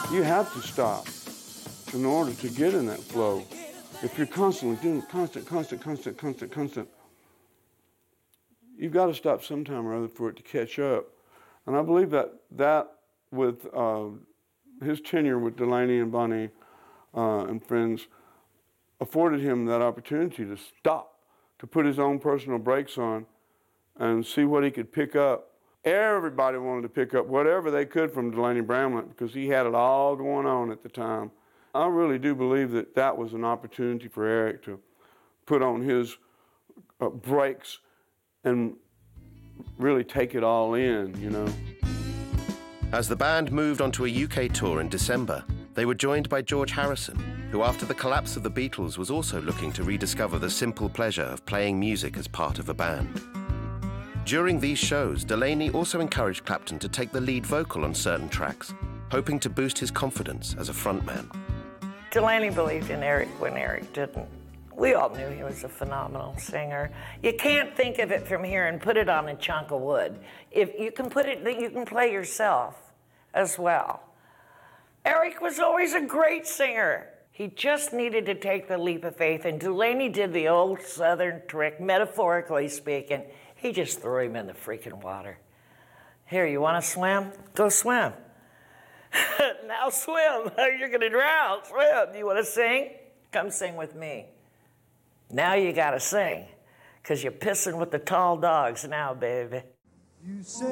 You have to stop in order to get in that flow. If you're constantly doing constant, you've got to stop sometime or other for it to catch up. And I believe that with his tenure with Delaney and Bonnie and friends afforded him that opportunity to stop, to put his own personal brakes on and see what he could pick up. Everybody wanted to pick up whatever they could from Delaney Bramlett because he had it all going on at the time. I really do believe that was an opportunity for Eric to put on his brakes and really take it all in, you know. As the band moved onto a UK tour in December, they were joined by George Harrison, who after the collapse of the Beatles was also looking to rediscover the simple pleasure of playing music as part of a band. During these shows, Delaney also encouraged Clapton to take the lead vocal on certain tracks, hoping to boost his confidence as a frontman. Delaney believed in Eric when Eric didn't. We all knew he was a phenomenal singer. You can't think of it from here and put it on a chunk of wood. If you can put it, you can play yourself as well. Eric was always a great singer. He just needed to take the leap of faith, and Delaney did the old Southern trick, metaphorically speaking. He just threw him in the freaking water. Here, you want to swim? Go swim. Now swim. You're going to drown. Swim. You want to sing? Come sing with me. Now you got to sing, because you're pissing with the tall dogs now, baby.